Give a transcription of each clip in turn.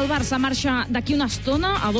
El Barça marxa d'aquí una estona a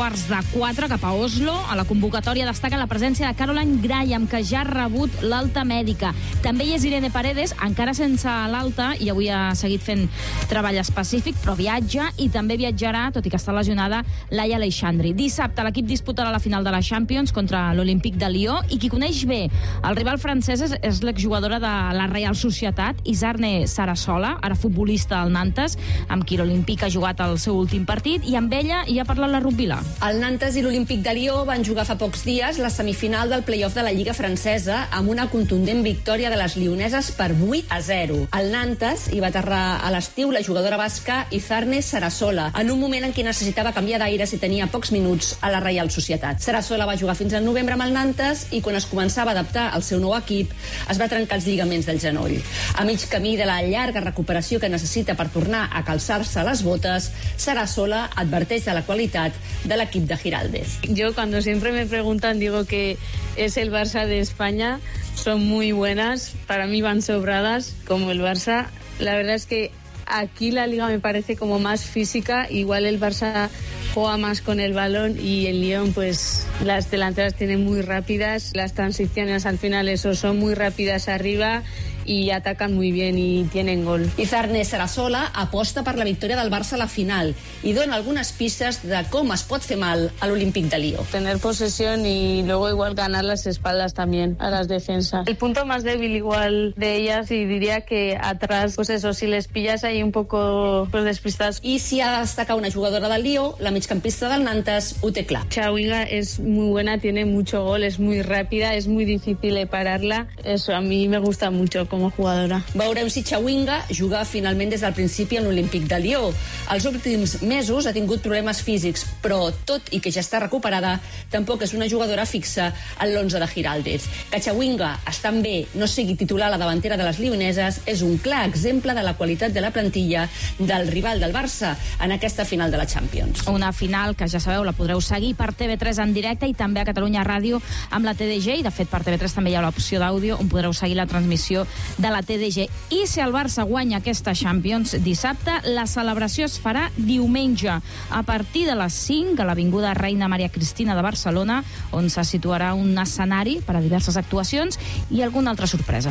3:15 cap a Oslo. A la convocatòria destaca la presència de Caroline Graham, que ja ha rebut l'alta mèdica. També hi és Irene Paredes, encara sense l'alta, i avui ha seguit fent treball específic, però viatja, i també viatjarà, tot i que està lesionada, Laia Aleixandri. Dissabte l'equip disputarà la final de la Champions contra l'Olympique de Lió, i qui coneix bé el rival francès és l'exjugadora de la Real Societat, Isarne Sarasola, ara futbolista al Nantes, amb qui l'Olympique ha jugat el seu últim partit, i amb ella hi ha parlat la Rubila. El Nantes i l'Olympique de Lió van jugar fa pocs dies la semifinal del play-off de la Lliga francesa amb una contundent victòria de les lioneses per 8-0. Al Nantes hi va aterrar a l'estiu la jugadora basca Isarne Sarasola, en un moment en què necessitava canviar d'aires i tenia pocs minuts a la Real Societat. Sarasola va jugar fins al novembre amb el Nantes i quan es començava a adaptar al seu nou equip es va trencar els lligaments del genoll. A mig camí de la llarga recuperació que necessita per tornar a calçar-se les botes, Sarasola adverteix de la qualitat de l'equip de Giraldez. Yo cuando siempre me preguntan digo que es el Barça de España, son muy buenas, para mí van sobradas como el Barça. La verdad es que aquí la liga me parece como más física, igual el Barça juega más con el balón y el Lyon pues las delanteras tienen muy rápidas, las transiciones al final eso son muy rápidas arriba y atacan muy bien y tienen gol. Isarne Sarasola aposta per la victòria del Barça a la final i dona algunes pistes de com es pot fer mal a l'Olympique de Lió. Tener posesión y luego igual ganar las espaldas también a las defensas. El punto más débil igual de ellas, y diría que atrás, pues eso, si les pillas ahí un poco pues despistadas. I si ha de destacar una jugadora del Lió, la migcampista del Nantes ho té clar. Chawinga es muy buena, tiene mucho gol, es muy rápida, es muy difícil de pararla. Eso a mí me gusta mucho como jugadora. Veurem si Chawinga juga finalment des del principi en l'Olímpic de Lió. Els últims mesos ha tingut problemes físics, però tot i que ja està recuperada, tampoc és una jugadora fixa en l'11 de Giraldez. Que Chawinga estant bé no sigui titular a la davantera de les lioneses és un clar exemple de la qualitat de la plantilla del rival del Barça en aquesta final de la Champions. Una final que ja sabeu la podreu seguir per TV3 en directe i també a Catalunya Ràdio amb la TDG, i de fet per TV3 també hi ha l'opció d'àudio on podreu seguir la transmissió de la TDG. I si el Barça guanya aquesta Champions dissabte, la celebració es farà diumenge a partir de les 5 a l'Avinguda Reina Maria Cristina de Barcelona, on se situarà un escenari per a diverses actuacions i alguna altra sorpresa.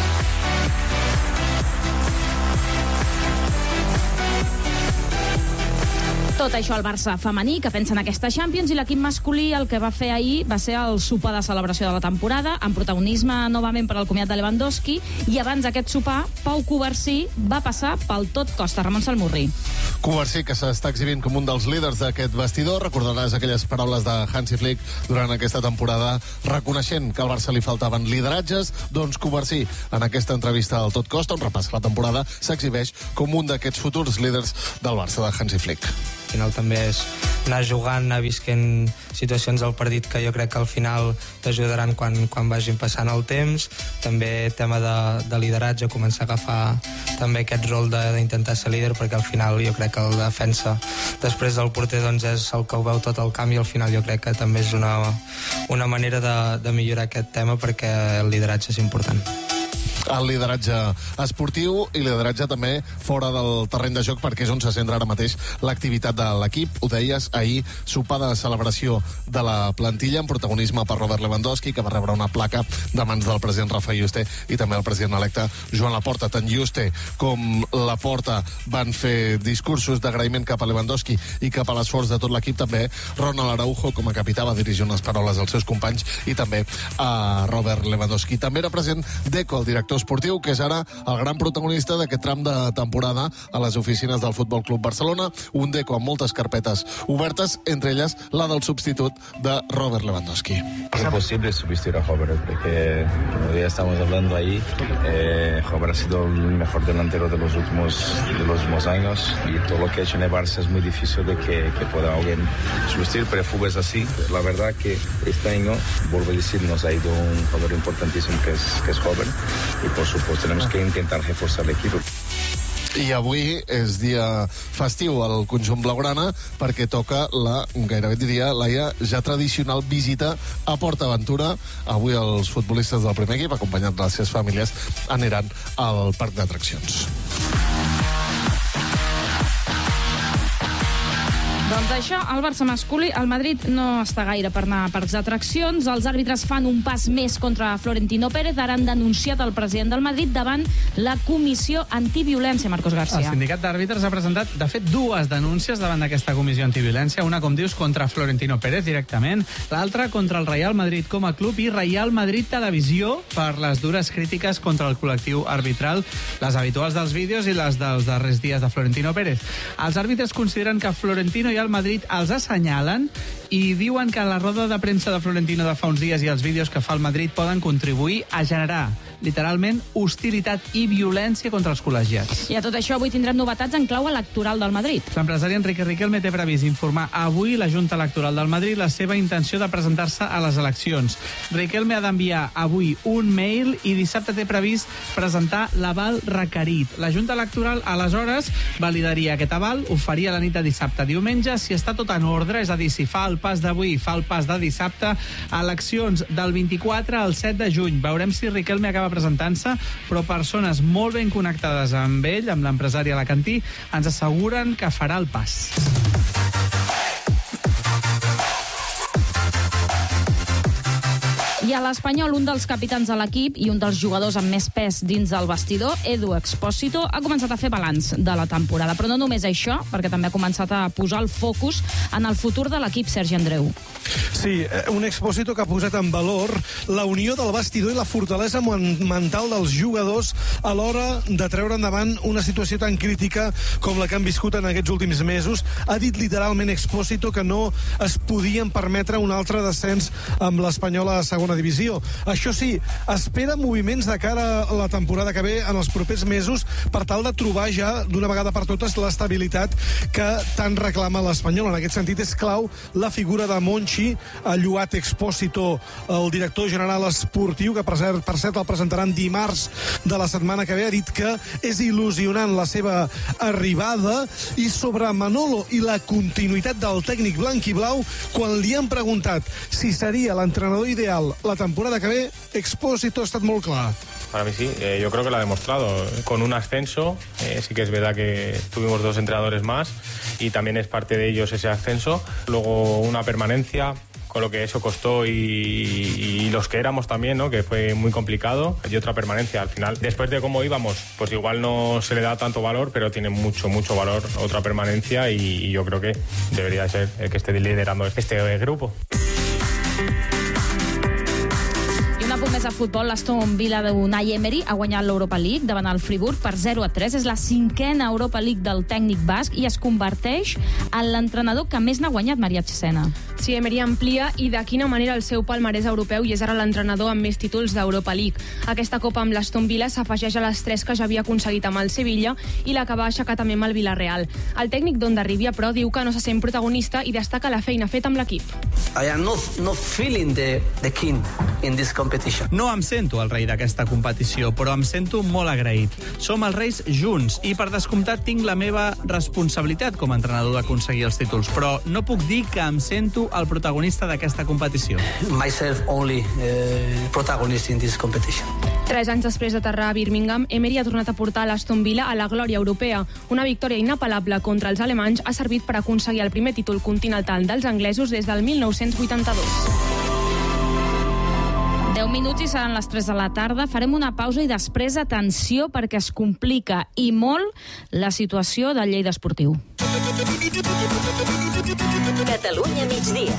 Tot això al Barça femení, que pensa en aquesta Champions, i l'equip masculí el que va fer ahir va ser el sopar de celebració de la temporada, amb protagonisme novament per al comiat de Lewandowski, i abans d'aquest sopar, Pau Covarsí va passar pel tot costa. Ramon Salmurri. Covarsí, que s'està exhibint com un dels líders d'aquest vestidor, recordaràs aquelles paraules de Hansi Flick durant aquesta temporada, reconeixent que al Barça li faltaven lideratges. Doncs Covarsí, en aquesta entrevista al Tot Costa, on repassa la temporada, s'exhibeix com un d'aquests futurs líders del Barça de Hansi Flick. Al final també és anar jugant, anar visquent situacions del partit que jo crec que al final t'ajudaran quan vagin passant el temps. També tema de lideratge, començar a agafar també aquest rol d'intentar ser líder, perquè al final jo crec que la defensa després del porter doncs és el que ho veu tot el camp, i al final jo crec que també és una manera de millorar aquest tema, perquè el lideratge és important. El lideratge esportiu i lideratge també fora del terreny de joc, perquè és on se centra ara mateix l'activitat de l'equip. Ho deies, ahir sopar de celebració de la plantilla amb protagonisme per Robert Lewandowski, que va rebre una placa de mans del president Rafa Juste i també el president electe Joan Laporta. Tant Juste com Laporta van fer discursos d'agraïment cap a Lewandowski i cap a l'esforç de tot l'equip. També Ronald Araujo, com a capità, va dirigir unes paraules als seus companys, i també a Robert Lewandowski. També era present Deco, el director esportiu, que és ara el gran protagonista d'aquest tram de temporada a les oficines del Futbol Club Barcelona. Un Deco amb moltes carpetes obertes, entre elles la del substitut de Robert Lewandowski. Es imposible sustituir a Robert, porque como ya estamos hablando ahí, Robert ha sido el mejor delantero de los últimos años, y todo lo que ha hecho en el Barça es muy difícil de que pueda alguien sustituir, pero el fútbol es así. La verdad que este año, vuelvo a decir, nos ha ido un jugador importantísimo que es Robert, y por supuesto tenemos que intentar reforzar el equipo. I avui és dia festiu al conjunt blaugrana, perquè toca la, gairebé diria, Laia, ja tradicional visita a PortAventura. Avui els futbolistes del primer equip, acompanyats de les seves famílies, aniran al parc d'atraccions. Doncs això, el Barça masculí, el Madrid no està gaire per anar a parcs d'atraccions. Els àrbitres fan un pas més contra Florentino Pérez. Ara han denunciat el president del Madrid davant la Comissió Antiviolència, Marcos García. El sindicat d'àrbitres ha presentat, de fet, 2 denúncies davant d'aquesta Comissió Antiviolència. Una, com dius, contra Florentino Pérez directament, l'altra contra el Real Madrid com a club i Real Madrid Televisió per les dures crítiques contra el col·lectiu arbitral, les habituals dels vídeos i les dels darrers dies de Florentino Pérez. Els àrbitres consideren que Florentino i el Madrid els assenyalen i diuen que la roda de premsa de Florentino de fa uns dies i els vídeos que fa el Madrid poden contribuir a generar literalment hostilitat i violència contra els col·legiats. I a tot això avui tindrem novetats en clau electoral del Madrid. L'empresari Enrique Riquelme té previst informar avui la Junta Electoral del Madrid la seva intenció de presentar-se a les eleccions. Riquelme ha d'enviar avui un mail i dissabte té previst presentar l'aval requerit. La Junta Electoral, aleshores, validaria aquest aval, ho faria la nit de dissabte a diumenge, si està tot en ordre, és a dir, si fa el pas d'avui, fa el pas de dissabte, eleccions del 24 al 7 de juny. Veurem si Riquelme acaba presentant-se, però persones molt ben connectades amb ell, amb l'empresari alacantí, ens asseguren que farà el pas. I a l'Espanyol, un dels capitans de l'equip i un dels jugadors amb més pes dins del vestidor, Edu Expósito, ha començat a fer balanç de la temporada. Però no només això, perquè també ha començat a posar el focus en el futur de l'equip, Sergi Andreu. Sí, un Expósito que ha posat en valor la unió del vestidor i la fortalesa mental dels jugadors a l'hora de treure endavant una situació tan crítica com la que han viscut en aquests últims mesos. Ha dit literalment Expósito que no es podien permetre un altre descens amb l'Espanyol a segona divisió. Això sí, espera moviments de cara a la temporada que ve en els propers mesos per tal de trobar ja d'una vegada per totes l'estabilitat que tant reclama l'Espanyol. En aquest sentit és clau la figura de Monchi, Lluat Expósito, el director general esportiu, que per cert el presentaran dimarts de la setmana que ve, ha dit que és il·lusionant la seva arribada. I sobre Manolo i la continuïtat del tècnic blanc i blau, quan li han preguntat si seria l'entrenador ideal la temporada que ve, Expósito ha estat molt clar. Para mí sí, yo creo que lo ha demostrado. Con un ascenso, sí que es verdad que tuvimos 2 entrenadores más y también es parte de ellos ese ascenso. Luego una permanencia, con lo que eso costó y los que éramos también, ¿no? Que fue muy complicado, y otra permanencia. Al final, después de cómo íbamos, pues igual no se le da tanto valor, pero tiene mucho valor otra permanencia y yo creo que debería ser el que esté liderando este grupo. Un apunt més a futbol, l'Aston Villa d'Unai Emery ha guanyat l'Europa League davant el Friburg per 0-3. És la 5a Europa League del tècnic basc i es converteix en l'entrenador que més n'ha guanyat, Maria Xesena. Sí, Emery amplia i de quina manera el seu palmarès europeu i és ara l'entrenador amb més títols d'Europa League. Aquesta copa amb l'Aston Villa s'afegeix a les 3 que ja havia aconseguit amb el Sevilla i la que va aixecar també amb el Villarreal. El tècnic d'Ondarribia, però, diu que no se sent protagonista i destaca la feina feta amb l'equip. I am not feeling the king in this competition. No em sento el rei d'aquesta competició, però em sento molt agraït. Som els reis junts i, per descomptat, tinc la meva responsabilitat com a entrenador d'aconseguir els títols, però no puc dir que em sento el protagonista d'aquesta competició. Myself only protagonist in this competition. 3 anys després d'aterrar a Birmingham, Emery ha tornat a portar l'Aston Villa a la glòria europea. Una victòria inapel·lable contra els alemanys ha servit per aconseguir el primer títol continental dels anglesos des del 1982. 10 minuts i seran les 3 de la tarda. Farem una pausa i després, atenció, perquè es complica i molt la situació del Lleida Esportiu. Catalunya migdia.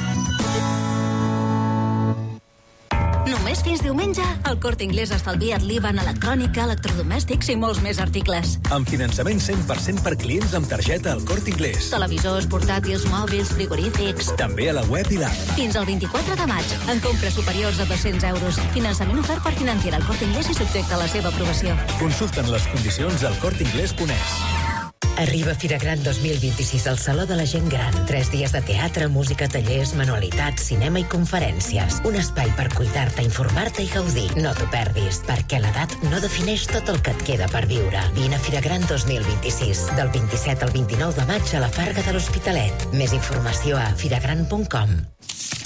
Només fins diumenge, el Corte Inglés estalvia't l'IVA en electrònica, electrodomèstics i molts més articles. Amb finançament 100% per clients amb targeta al Corte Inglés. Televisors, portàtils, mòbils, frigorífics... També a la web i l'app. Fins al 24 de maig, en compres superiors a 200 euros. Finançament ofert per Financiera al Corte Inglés i subjecte a la seva aprovació. Consulten les condicions al corteinglés.es. Arriba Fira Gran 2026 al Saló de la Gent Gran. 3 dies de teatre, música, tallers, manualitats, cinema i conferències. Un espai per cuidar-te, informar-te i gaudir. No t'ho perdis, perquè l'edat no defineix tot el que et queda per viure. Vine a Fira Gran 2026, del 27 al 29 de maig a la Farga de l'Hospitalet. Més informació a firagran.com.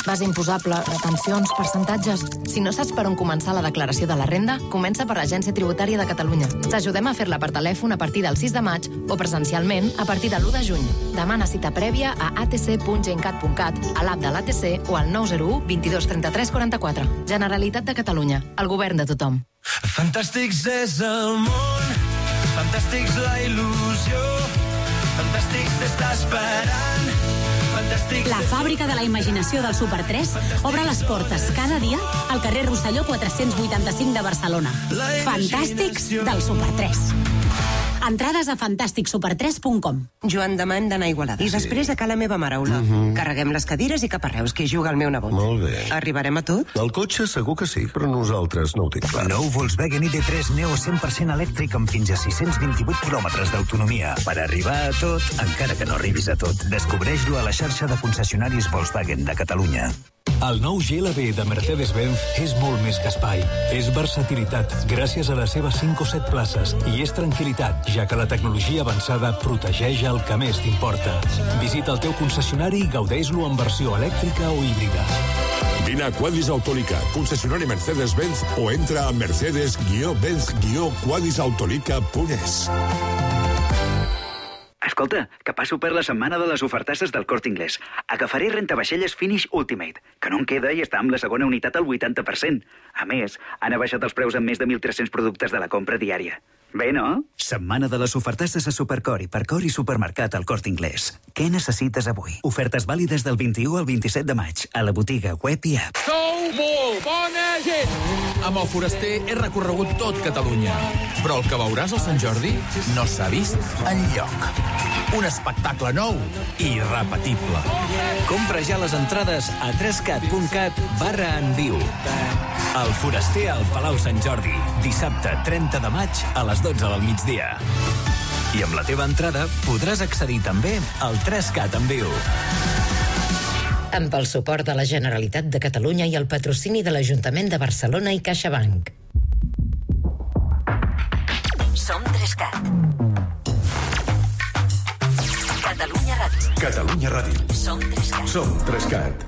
Base imposable, retencions, percentatges... Si no saps per on començar la declaració de la renda, comença per l'Agència Tributària de Catalunya. T'ajudem a fer-la per telèfon a partir del 6 de maig o presencialment a partir de l'1 de juny. Demana cita prèvia a atc.gencat.cat, a l'app de l'ATC o al 901 22 33 44. Generalitat de Catalunya. El govern de tothom. Fantàstics és el món, fantàstics la il·lusió, fantàstics t'està esperant. La fàbrica de la imaginació del Super 3 obre les portes cada dia al carrer Rosselló 485 de Barcelona. Fantàstics del Super 3. Entrades a fantàsticsuper3.com. Joan, demà hem d'anar a Igualada. I després a Ca la meva mare, Ola. Carreguem les cadires i cap a Reus, que hi juga el meu nebot. Molt bé. Arribarem a tot? El cotxe segur que sí, però nosaltres no ho tinc clar. Nou Volkswagen ID3 Neo 100% elèctric amb fins a 628 quilòmetres d'autonomia. Per arribar a tot, encara que no arribis a tot, descobreix-lo a la xarxa de concessionaris Volkswagen de Catalunya. El nou GLB de Mercedes-Benz és molt més que espai. És versatilitat, gràcies a les seves 5 o 7 places, i és tranquil·litat, ja que la tecnologia avançada protegeix el que més t'importa. Visita el teu concessionari i gaudeix-lo en versió elèctrica o híbrida. Vine a Quadis Autolica, concessionari Mercedes-Benz, o entra a mercedes-benz-quadisautolica.es. Escolta, que passo per la setmana de les ofertasses del Corte Inglés. Agafaré rentavaixelles Finish Ultimate, que no em queda i està amb la segona unitat al 80%. A més, han abaixat els preus en més de 1.300 productes de la compra diària. Bé, no? Setmana de les ofertasses a Supercor, Hipercor i Supermercat al Corte Inglés. Què necessites avui? Ofertes vàlides del 21 al 27 de maig a la botiga web i app. Sou molt bona gent! Amb el Foraster he recorregut tot Catalunya. Però el que veuràs al Sant Jordi no s'ha vist enlloc. Un espectacle nou i irrepetible. Compra ja les entrades a 3cat.cat/enviu. El Foraster al Palau Sant Jordi, dissabte 30 de maig a les 12 del migdia. I amb la teva entrada podràs accedir també al 3Cat en viu. Amb el suport de la Generalitat de Catalunya i el patrocini de l'Ajuntament de Barcelona i CaixaBank. Som 3Cat. Catalunya Ràdio. Catalunya Ràdio. Som 3Cat. Som 3Cat.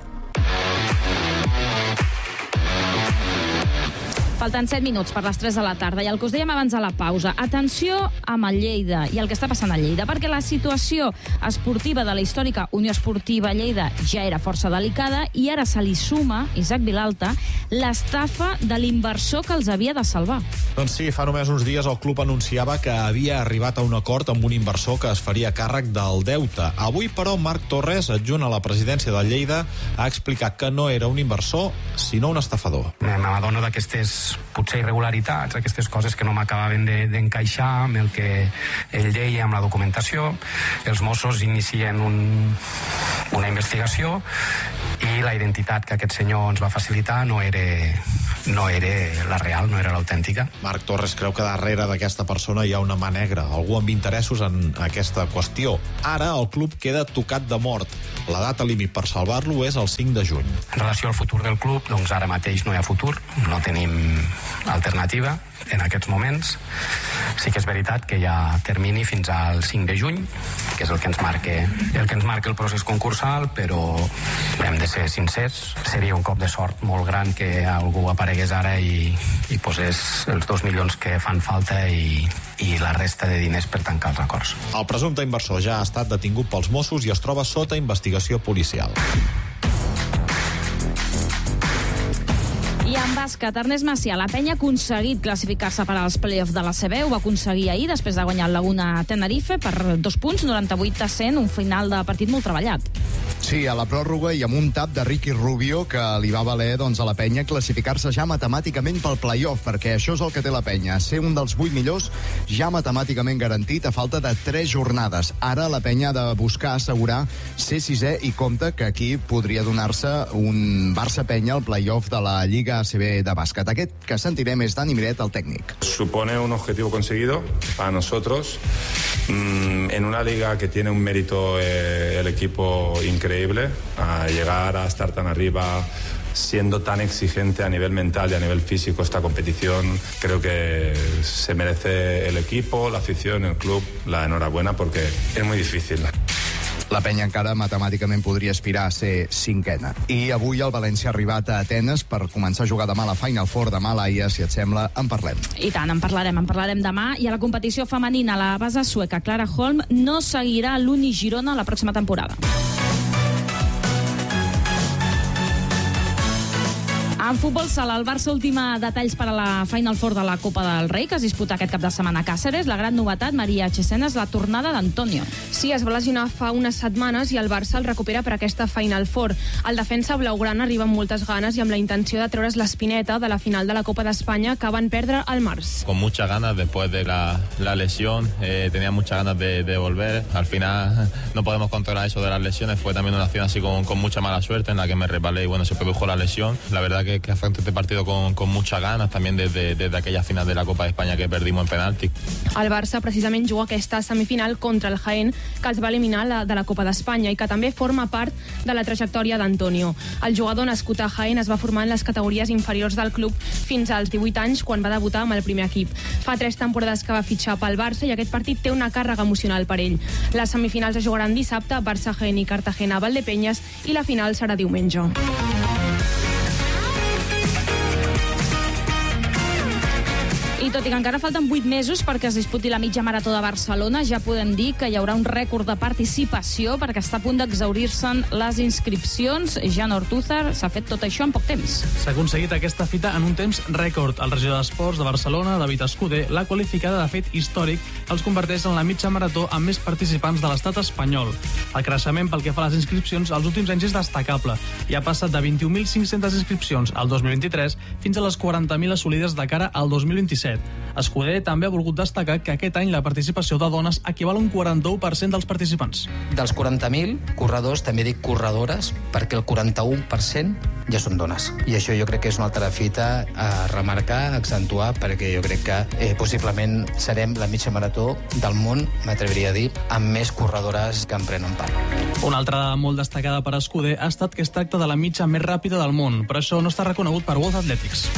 Falten 7 minuts per les 3 de la tarda i el que us dèiem abans a la pausa. Atenció amb el Lleida i el que està passant a Lleida, perquè la situació esportiva de la històrica Unió Esportiva Lleida ja era força delicada i ara se li suma, Isaac Vilalta, l'estafa de l'inversor que els havia de salvar. Doncs sí, fa només uns dies el club anunciava que havia arribat a un acord amb un inversor que es faria càrrec del deute. Avui, però, Marc Torres, adjunt a la presidència del Lleida, ha explicat que no era un inversor, sinó un estafador. M'adono d'aquestes potser irregularitats, aquestes coses que no m'acabaven d'encaixar amb el que ell deia amb la documentació. Els Mossos inicien una investigació i la identitat que aquest senyor ens va facilitar no era la real, no era l'autèntica. Marc Torres creu que darrere d'aquesta persona hi ha una mà negra, algú amb interessos en aquesta qüestió. Ara el club queda tocat de mort. La data límit per salvar-lo és el 5 de juny. En relació al futur del club, doncs ara mateix no hi ha futur, no tenim alternativa en aquests moments. Sí que és veritat que hi ha termini fins al 5 de juny, que és el que ens marca el procés concursal, però hem de ser sincers, seria un cop de sort molt gran que algú aparegués ara i posés els 2 milions que fan falta i la resta de diners per tancar els acords. El presumpte inversor ja ha estat detingut pels Mossos i es troba sota investigació policial. I en bàsquet, Ernest Macià, la penya ha aconseguit classificar-se per als play-offs de la CB, ho va aconseguir ahir després de guanyar el Laguna Tenerife per 2 punts, 98-100, un final de partit molt treballat. Sí, a la pròrroga i amb un tap de Ricky Rubio que li va valer a la penya classificar-se ja matemàticament pel play-off, perquè això és el que té la penya, ser un dels 8 millors ja matemàticament garantit a falta de 3 jornades. Ara la penya ha de buscar assegurar ser 6è i compte que aquí podria donar-se un Barça-Penya al play-off de la Lliga ACB de bàsquet. Aquest que sentirem és Dani Miret, el tècnic. Supone un objetivo conseguido para nosotros en una liga que tiene un mérito el equipo increíble, a llegar a estar tan arriba siendo tan exigente a nivel mental y a nivel físico esta competición. Creo que se merece el equipo, la afición, el club, la enhorabuena porque es muy difícil. La penya encara matemàticament podria aspirar a ser 5a. I avui el València ha arribat a Atenes per començar a jugar demà a la Final Four demà a l'Haia. Si et sembla, en parlem. I tant, en parlarem demà. I a la competició femenina, la base sueca Clara Holm no seguirà l'Uni Girona la pròxima temporada. En futbol sala, el Barça ultima detalls per a la Final Four de la Copa del Rei, que es disputa aquest cap de setmana a Càceres. La gran novetat, Maria Chesena, és la tornada d'Antonio. Sí, es va lesionar fa unes setmanes i el Barça el recupera per aquesta Final Four. El defensa blaugrana arriba amb moltes ganes i amb la intenció de treure's l'espineta de la final de la Copa d'Espanya que van perdre al març. Con muchas ganas después de la lesión, tenía muchas ganas de volver. Al final no podemos controlar eso de las lesiones. Fue también una acción así con mucha mala suerte en la que me resbalé y bueno, se produjo la lesión. La verdad que afronté este partido con muchas ganas, también desde aquella final de la Copa de España que perdimos en penalti. El Barça precisament juga aquesta semifinal contra el Jaén, que els va eliminar de la Copa d'Espanya i que també forma part de la trajectòria d'Antonio. El jugador nascut a Jaén es va formar en les categories inferiors del club fins als 18 anys, quan va debutar amb el primer equip. Fa 3 temporades que va fitxar pel Barça i aquest partit té una càrrega emocional per ell. Les semifinals es jugaran dissabte, Barça, Jaén i Cartagena, Valdepeñas, i la final serà diumenge. I tot i que encara falten 8 mesos perquè es disputi la mitja marató de Barcelona, ja podem dir que hi haurà un rècord de participació perquè està a punt d'exaurir-se'n les inscripcions. Jan Ortúzar, s'ha fet tot això en poc temps. S'ha aconseguit aquesta fita en un temps rècord. El regidor d'Esports de Barcelona, David Escudé, l'ha qualificada de fet històric, els converteix en la mitja marató amb més participants de l'estat espanyol. El creixement pel que fa a les inscripcions als últims anys és destacable i ha passat de 21.500 inscripcions al 2023 fins a les 40.000 assolides de cara al 2027. Escudé també ha volgut destacar que aquest any la participació de dones equival a un 41% dels participants. Dels 40.000 corredors, també dic corredores, perquè el 41% ja són dones. I això jo crec que és una altra fita a remarcar, a accentuar, perquè jo crec que possiblement serem la mitja marató del món, m'atreviria a dir, amb més corredores que en prenen part. Una altra dada molt destacada per Escudé ha estat que es tracta de la mitja més ràpida del món, però això no està reconegut per World Athletics.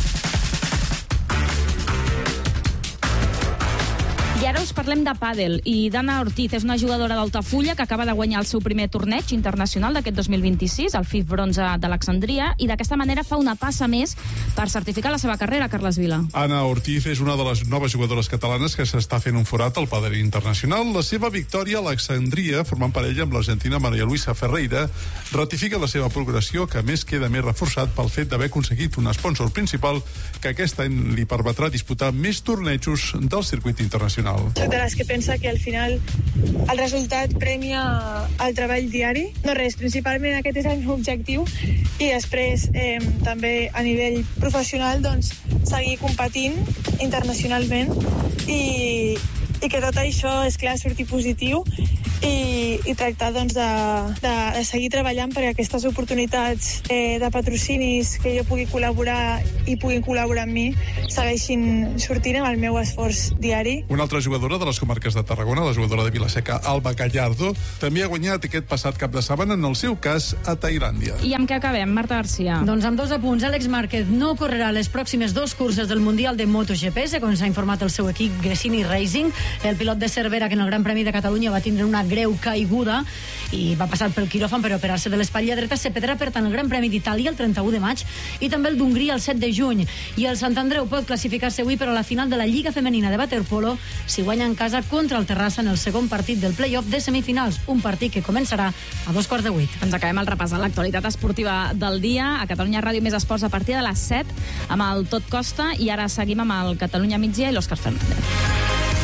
I ara us parlem de pàdel. I Dana Ortiz és una jugadora d'Altafulla que acaba de guanyar el seu primer torneig internacional d'aquest 2026, el FIF Bronze d'Alexandria, i d'aquesta manera fa una passa més per certificar la seva carrera, Carles Vila. Ana Ortiz és una de les noves jugadores catalanes que s'està fent un forat al pàdel internacional. La seva victòria a Alexandria, formant parella amb l'argentina Maria Luisa Ferreira, ratifica la seva progressió, que a més queda més reforçat pel fet d'haver aconseguit un sponsor principal que aquest any li permetrà disputar més tornejos del circuit internacional. Soc de les que pensa que al final el resultat premia el treball diari. No res, principalment aquest és el meu objectiu i després també a nivell professional doncs, seguir competint internacionalment i que tot això, és clar, surti positiu i tractar doncs, de seguir treballant perquè aquestes oportunitats de patrocinis que jo pugui col·laborar i puguin col·laborar amb mi segueixin sortint amb el meu esforç diari. Una altra jugadora de les comarques de Tarragona, la jugadora de Vilaseca, Alba Gallardo, també ha guanyat aquest passat cap de setmana, en el seu cas, a Tailàndia. I amb què acabem, Marta Garcia? Doncs amb 2 apunts. Àlex Márquez no correrà les pròximes 2 curses del Mundial de MotoGP, segons s'ha informat el seu equip Gresini Racing. El pilot de Cervera, que en el Gran Premi de Catalunya va tindre una greu caiguda i va passar pel quiròfan per operar-se de l'espatlla dreta, se perdrà per tant el Gran Premi d'Itàlia el 31 de maig i també el d'Hongria el 7 de juny. I el Sant Andreu pot classificar-se avui per a la final de la Lliga Femenina de Waterpolo si guanya en casa contra el Terrassa en el segon partit del play-off de semifinals, un partit que començarà a 7:15. Ens acabem el repàs de l'actualitat esportiva del dia. A Catalunya Ràdio Més Esports a partir de les 7 amb el Tot Costa i ara seguim amb el Catalunya Migdia i l'Òscar Fernández.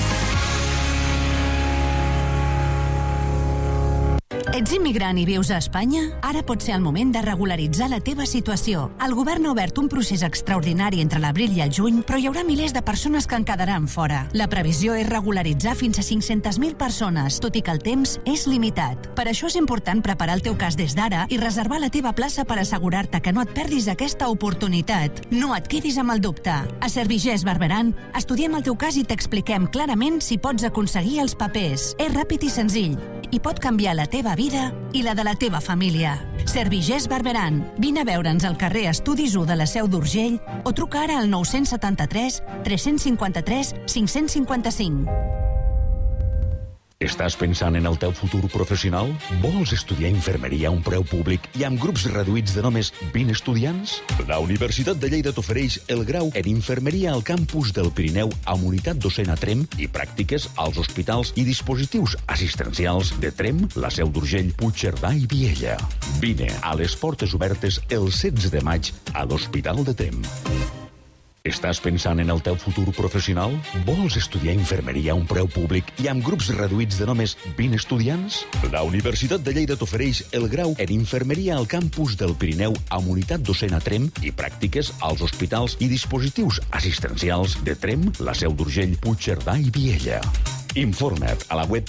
Ets immigrant i vius a Espanya? Ara pot ser el moment de regularitzar la teva situació. El govern ha obert un procés extraordinari entre l'abril i el juny, però hi haurà milers de persones que en quedaran fora. La previsió és regularitzar fins a 500.000 persones, tot i que el temps és limitat. Per això és important preparar el teu cas des d'ara i reservar la teva plaça per assegurar-te que no et perdis aquesta oportunitat. No et quedis amb el dubte. A Servigés Barberan estudiem el teu cas i t'expliquem clarament si pots aconseguir els papers. És ràpid i senzill i pot canviar la teva vida i la de la teva família. Servigés Barberan. Vine a veure'ns al carrer Estudis 1 de la Seu d'Urgell o truca ara al 973 353 555. Estàs pensant en el teu futur professional? Vols estudiar infermeria a un preu públic i amb grups reduïts de només 20 estudiants? La Universitat de Lleida t'ofereix el grau en infermeria al campus del Pirineu amb unitat docent a Tremp i pràctiques als hospitals i dispositius assistencials de Tremp, la Seu d'Urgell, Puigcerdà i Viella. Vine a les portes obertes el 16 de maig a l'Hospital de Tremp. Estàs pensant en el teu futur professional? Vols estudiar infermeria a un preu públic i amb grups reduïts de només 20 estudiants? La Universitat de Lleida t'ofereix el grau en infermeria al campus del Pirineu amb unitat docent a Tremp i pràctiques als hospitals i dispositius assistencials de Tremp, la Seu d'Urgell, Puigcerdà i Viella. Informa't a la web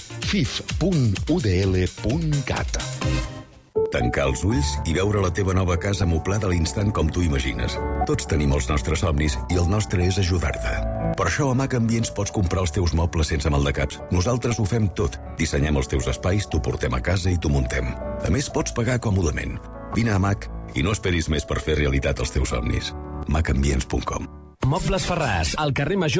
fif.udl.cat. Tancar els ulls i veure la teva nova casa moblada a l'instant com tu imagines. Tots tenim els nostres somnis i el nostre és ajudar-te. Per això a Mac Ambients pots comprar els teus mobles sense maldecaps. Nosaltres ho fem tot. Dissenyem els teus espais, t'ho portem a casa i t'ho muntem. A més, pots pagar còmodament. Vine a Mac i no esperis més per fer realitat els teus somnis. macambients.com. Mobles Ferràs, al carrer Major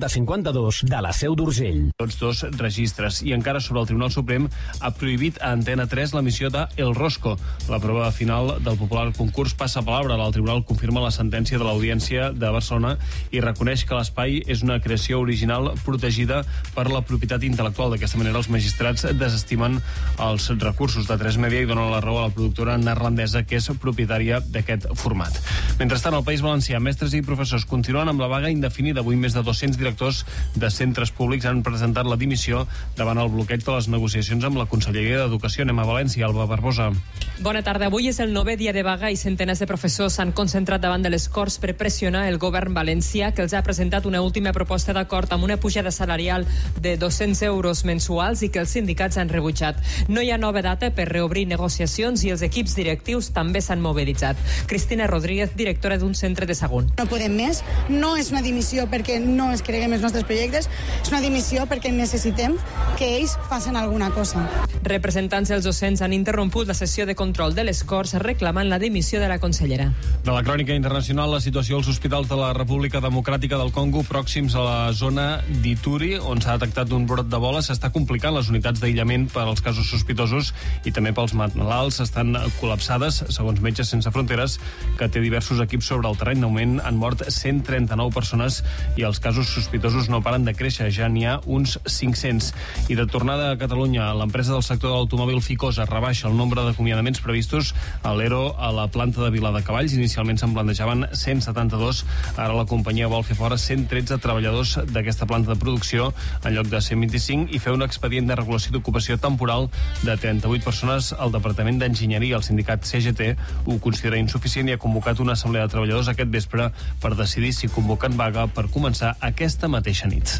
5052 de la Seu d'Urgell. Tots dos registres. I encara sobre el Tribunal Suprem ha prohibit a Antena 3 l'emissió de El Rosco. La prova final del popular concurs passa palabra. El Tribunal confirma la sentència de l'Audiència de Barcelona i reconeix que l'espai és una creació original protegida per la propietat intel·lectual. D'aquesta manera, els magistrats desestimen els recursos de 3 Media i donen la raó a la productora neerlandesa que és propietària d'aquest format. Mentrestant, al País Valencià, mestres i professors continuen amb la vaga indefinida. Avui més de 200 directors de centres públics han presentat la dimissió davant el bloqueig de les negociacions amb la Conselleria d'Educació. Anem a València, Alba Barbosa. Bona tarda. Avui és el 9è dia de vaga i centenars de professors s'han concentrat davant de les Corts per pressionar el govern valencià, que els ha presentat una última proposta d'acord amb una pujada salarial de 200 euros mensuals i que els sindicats han rebutjat. No hi ha nova data per reobrir negociacions i els equips directius també s'han mobilitzat. Cristina Rodríguez, directora d'un centre de Sagunt. No podem més. No és una dimissió perquè no es creguem els nostres projectes, és una dimissió perquè necessitem que ells facin alguna cosa. Representants dels docents han interromput la sessió de control de les Corts reclamant la dimissió de la consellera. De la crònica internacional, la situació als hospitals de la República Democràtica del Congo pròxims a la zona d'Ituri, on s'ha detectat un brot d'Ebola, s'està complicant. Les unitats d'aïllament per als casos sospitosos i també pels malalts estan col·lapsades, segons Metges Sense Fronteres, que té diversos equips sobre el terreny. De moment han mort 139 persones i els casos sospitosos no paren de créixer, ja n'hi ha uns 500. I de tornada a Catalunya, l'empresa del sector de l'automòbil Ficosa rebaixa el nombre d'acomiadaments previstos a l'ERO a la planta de Viladecavalls. Inicialment se'n plantejaven 172, ara la companyia vol fer fora 113 treballadors d'aquesta planta de producció en lloc de 125 i fer un expedient de regulació d'ocupació temporal de 38 persones. El Departament d'Enginyeria, el sindicat CGT, ho considera insuficient i ha convocat una assemblea de treballadors aquest vespre per decidir si convoquen vaga per començar aquesta mateixa nit.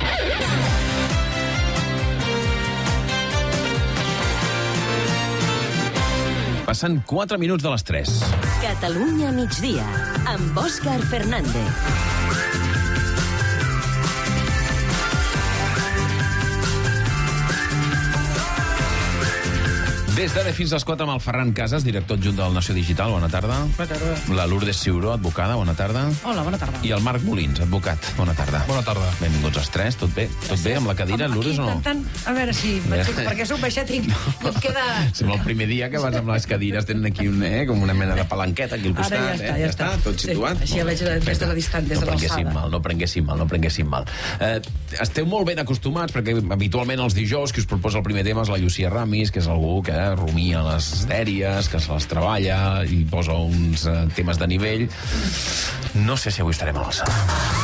Passen 4 minuts de les 3. Catalunya migdia, amb Òscar Fernández. Des d'ara fins a les 4 amb el Ferran Casas, director adjunt del Nació Digital. Bona tarda. Bona tarda. La Lourdes Ciuró, advocada. Bona tarda. Hola, bona tarda. I el Marc Molins, advocat. Bona tarda. Bona tarda. Benvinguts els tres. Tot bé? Tot bé amb la cadira, Lourdes, o no? Intentant, a veure si... perquè sóc baixet i em queda... Sembla el primer dia que vas amb les cadires, tenen aquí com una mena de palanqueta aquí al costat. Ara ja està. Tot situat. Sí, així veig des de la distància, des de l'alçada. No prenguéssim mal. Esteu molt ben acostumats, perquè habitualment els dijous qui us proposa el primer tema és la Llucia Ramis, que és algú que rumia les dèries, que se les treballa i posa uns temes de nivell. No sé si avui estarem a l'alçada.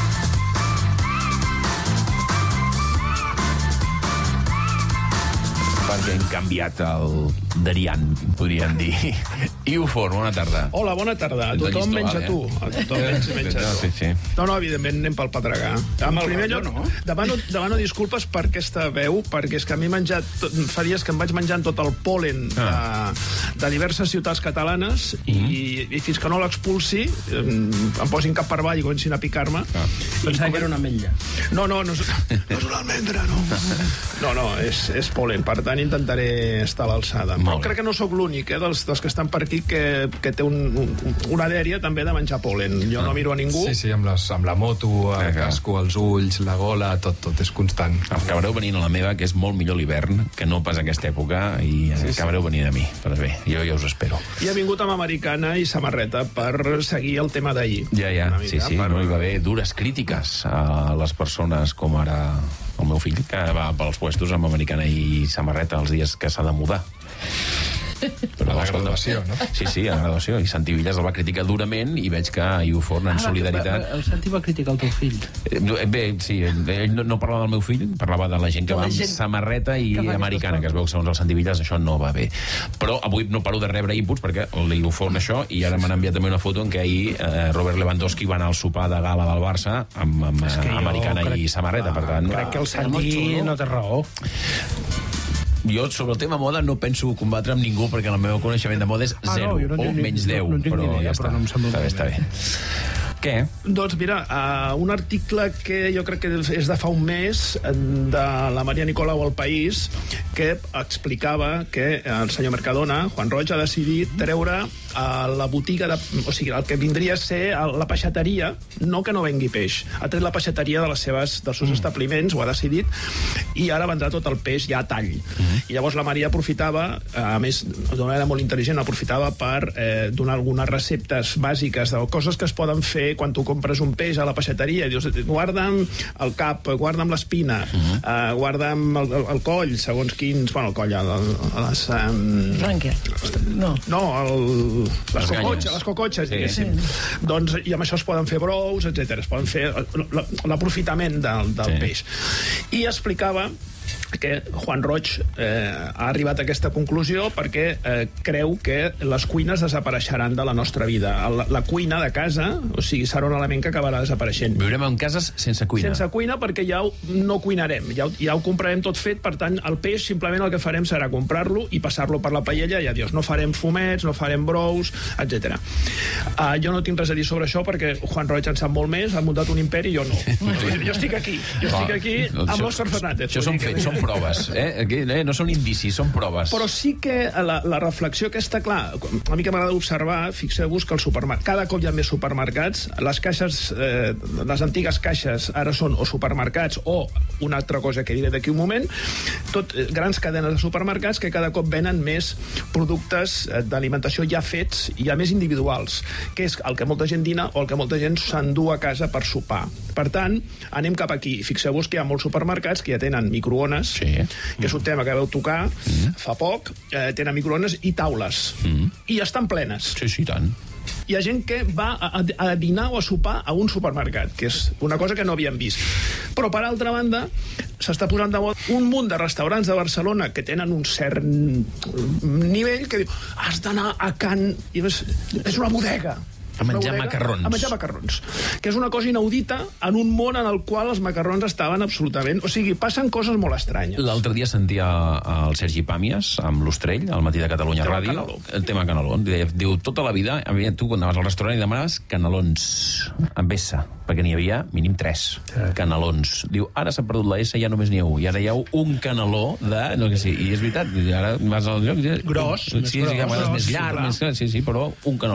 Perquè hem canviat el Darian, podríem dir. Iufor, bona tarda. Hola, bona tarda. A tothom menys a tu. A tothom menys a tu. Sí. No, evidentment anem pel Pedregà. En primer lloc, demano disculpes per aquesta veu, perquè és que a mi fa dies que em vaig menjant tot el pol·len de diverses ciutats catalanes i fins que no l'expulsi em posin cap per avall i comencin a picar-me. Pensava que era una ametlla. No és una almendra, no. No, és pol·len. Per tant, intentaré estar a l'alçada. Però crec que no sóc l'únic, dels que estan per aquí, que té una dèria també de menjar pol·len. Jo no miro a ningú. Sí, amb la moto, el casco, els ulls, la gola, tot és constant. Acabareu venint a la meva, que és molt millor l'hivern, que no pas aquesta època, i acabareu venint a mi. Però bé, jo ja us espero. I he vingut amb americana i samarreta per seguir el tema d'ahir. Ja, sí, no hi va haver dures crítiques a les persones com ara el meu fill, que va pels puestos amb americana i samarreta els dies que s'ha de mudar. Però a la graduació, no? Sí, a la graduació. I Santi Villas el va criticar durament i veig que Iuforn, en solidaritat... El Santi va criticar el teu fill. Bé, sí, ell no parlava del meu fill, parlava de la gent que va amb samarreta i americana, que es veu que segons el Santi Villas això no va bé. Però avui no paro de rebre inputs perquè l'Iuforn això, i ara m'han enviat també una foto en què ahir Robert Lewandowski va anar al sopar de gala del Barça amb americana i samarreta, per tant... Crec que el Santi no té raó. Jo, sobre el tema moda, no penso combatre amb ningú, perquè el meu coneixement de moda és 0 o menys 10. Però ja està. Està bé. Què? Doncs mira, un article que jo crec que és de fa un mes, de la Maria Nicolau al País, que explicava que el senyor Mercadona, Juan Roig, ha decidit treure la botiga, o sigui, el que vindria a ser la peixateria, no que no vengui peix, ha tret la peixateria dels seus establiments, ho ha decidit, i ara vendrà tot el peix ja a tall. I llavors la Maria aprofitava, a més, d'una manera molt intel·ligent, aprofitava per donar algunes receptes bàsiques de coses que es poden fer quan tu compres un peix a la peixateria. Dius, guarda'm el cap, guarda'm l'espina, guarda'm el coll, segons quins... Bueno, el coll, les... Ranker. No, les cocotxes, diguéssim. Doncs, i amb això es poden fer brous, etc. Es poden fer l'aprofitament del peix. I explicava que Juan Roig ha arribat a aquesta conclusió perquè creu que les cuines desapareixeran de la nostra vida. La cuina de casa, o sigui, serà un element que acabarà desapareixent. Viurem en cases sense cuina. Sense cuina, perquè ja no cuinarem, ja ho comprarem tot fet, per tant, el peix simplement el que farem serà comprar-lo i passar-lo per la paella i adiós. No farem fumets, no farem brous, etc. Jo no tinc res a dir sobre això perquè Juan Roig en sap molt més, ha muntat un imperi i jo no. Jo estic aquí amb l'Òscar Fernández. Això són fets, són proves, no són indicis, són proves. Però sí que la reflexió aquesta, clar, a mi que m'agrada observar, fixeu-vos que el supermercat, cada cop hi ha més supermercats, les caixes, les antigues caixes ara són o supermercats o una altra cosa que diré d'aquí un moment, grans cadenes de supermercats que cada cop venen més productes d'alimentació ja fets i ja més individuals, que és el que molta gent dina o el que molta gent s'endú a casa per sopar. Per tant, anem cap aquí. Fixeu-vos que hi ha molts supermercats que ja tenen microones, que és un tema que vau tocar fa poc, tenen microones i taules, i estan plenes. Sí, tant. Hi ha gent que va a dinar o a sopar a un supermercat, que és una cosa que no havíem vist. Però, per altra banda, s'està posant de moda un munt de restaurants de Barcelona que tenen un cert nivell que diu, has d'anar a Can... És una bodega. A menjar macarrons. A menjar macarrons. Que és una cosa inaudita en un món en el qual els macarrons estaven absolutament... O sigui, passen coses molt estranyes. L'altre dia sentia el Sergi Pàmies amb l'Ostrell, al Matí de Catalunya Ràdio, el tema caneló. Diu, tota la vida, tu quan anaves al restaurant i demanaves canelons amb S, perquè n'hi havia mínim 3 canelons. Diu, ara s'ha perdut la S, ja només n'hi ha 1. I ara hi ha un caneló de... No, que sí. I és veritat, ara vas al lloc... Gros. Sí, més llarg, sí, però un caneló.